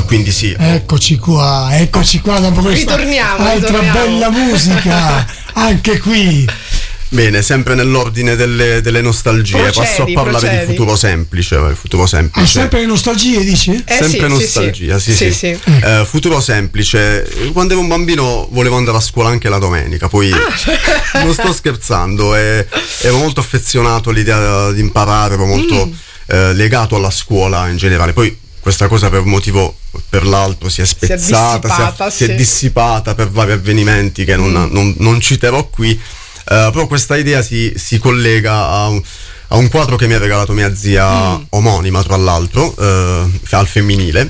Quindi sì. Eccoci qua dopo questa altra bella musica, anche qui. Bene, sempre nell'ordine delle nostalgie, passo a parlare di Futuro Semplice. Sempre le nostalgie, dici? Sempre nostalgia, sì. Futuro Semplice. Quando ero un bambino volevo andare a scuola anche la domenica, poi non sto scherzando, ero molto affezionato all'idea di imparare, ero molto legato alla scuola in generale. Poi questa cosa per un motivo o per l'altro si è spezzata, si è dissipata per vari avvenimenti che non citerò qui. Però questa idea si collega a un quadro che mi ha regalato mia zia omonima, tra l'altro, al femminile,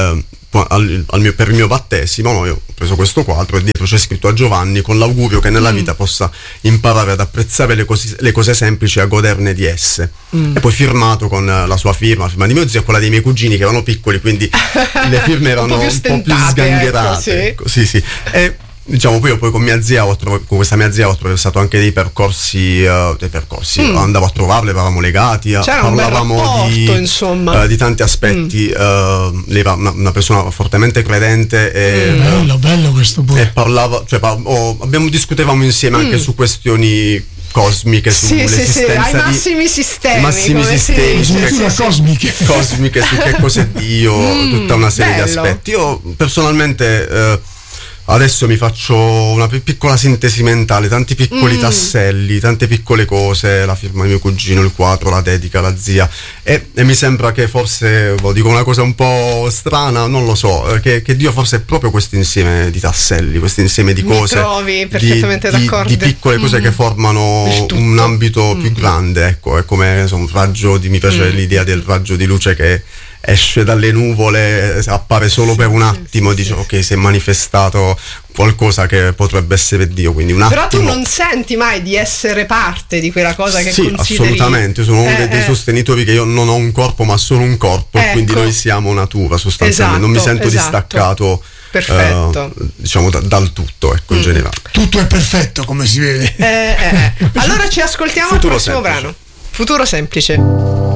per il mio battesimo. No, io ho preso questo quadro e dietro c'è scritto: a Giovanni, con l'augurio che nella vita possa imparare ad apprezzare le cose semplici e a goderne di esse. E poi firmato con la sua firma di mio zio e quella dei miei cugini che erano piccoli, quindi le firme erano un po' più sgangherate. Ecco, sì. E diciamo poi con mia zia con questa mia zia ho attraversato anche dei percorsi, andavo a trovarle, eravamo legati, parlavamo di tanti aspetti. Lei era una persona fortemente credente e bello questo pure. E parlava, discutevamo insieme anche su questioni cosmiche, sull'esistenza ai massimi sistemi cosmiche, su che cos'è Dio, tutta una serie di aspetti. Io personalmente adesso mi faccio una piccola sintesi mentale, tanti piccoli tasselli, tante piccole cose, la firma di mio cugino, il quadro, la dedica, la zia, e mi sembra che forse, dico una cosa un po' strana, non lo so, che Dio forse è proprio questo insieme di tasselli, questo insieme di cose, trovi perfettamente d'accordo, di piccole cose che formano un ambito più grande. Ecco, è come un raggio mi piace l'idea del raggio di luce che esce dalle nuvole, appare solo per un attimo, dice ok, si è manifestato qualcosa che potrebbe essere Dio, quindi un attimo. Però tu non senti mai di essere parte di quella cosa che consideri? Assolutamente, io sono uno dei sostenitori che io non ho un corpo ma solo un corpo, quindi noi siamo natura sostanzialmente, non mi sento distaccato. Perfetto. Diciamo dal tutto, ecco, in generale. Tutto è perfetto, come si vede. Allora ci ascoltiamo il prossimo brano, Futuro Semplice.